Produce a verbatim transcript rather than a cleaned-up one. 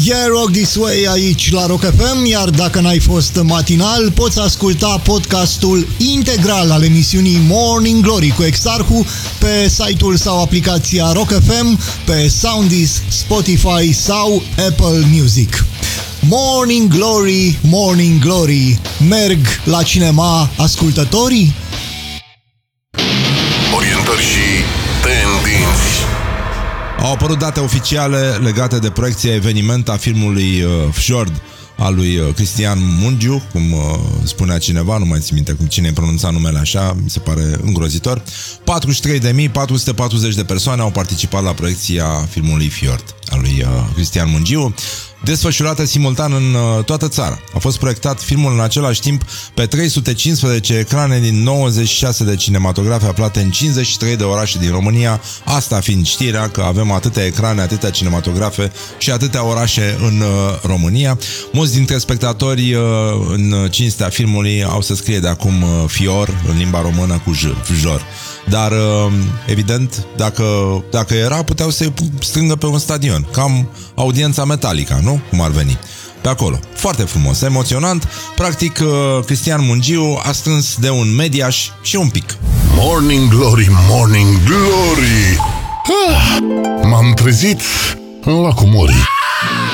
Yeah, Rock This Way aici la Rock F M, iar dacă n-ai fost matinal, poți asculta podcastul integral al emisiunii Morning Glory cu Exarhu pe site-ul sau aplicația Rock F M, pe Soundis, Spotify sau Apple Music. Morning Glory, Morning Glory, merg la cinema ascultătorii? Orientări și tendinți. Au apărut date oficiale legate de proiecția eveniment a filmului uh, Fjord al lui uh, Cristian Mungiu, cum uh, spunea cineva, nu mai țin minte cum cine pronunța numele așa, mi se pare îngrozitor. patruzeci și trei de mii patru sute patruzeci de persoane au participat la proiecția filmului Fjord al lui uh, Cristian Mungiu, desfășurată simultan în uh, toată țara. A fost proiectat filmul în același timp pe trei sute cincisprezece ecrane din nouăzeci și șase de cinematografe aflate în cincizeci și trei de orașe din România, asta fiind știrea că avem atâtea ecrane, atâtea cinematografe și atâtea orașe în uh, România. Mulți dintre spectatori uh, în cinstea filmului au să scrie de acum uh, Fior în limba română cu J, Fjor. Dar, uh, evident, dacă, dacă era, puteau să-i strângă pe un stadion, cam audiența Metallica, nu? Cum ar veni. Pe acolo. Foarte frumos, emoționant. Practic, uh, Cristian Mungiu a strâns de un mediaș și un pic. Morning Glory, Morning Glory. Ah, m-am trezit în lacul Morii.